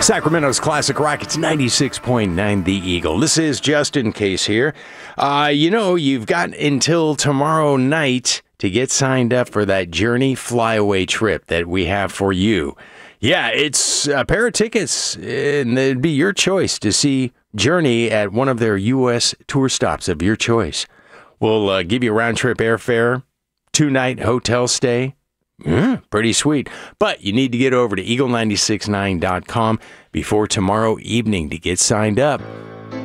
Sacramento's Classic Rock, it's 96.9 The Eagle. This is Justin Case here. You've got until tomorrow night to get signed up for that Journey flyaway trip that we have for you. Yeah, it's a pair of tickets, and it'd be your choice to see Journey at one of their U.S. tour stops of your choice. We'll give you round-trip airfare, 2-night hotel stay. Pretty sweet. But you need to get over to eagle969.com before tomorrow evening to get signed up.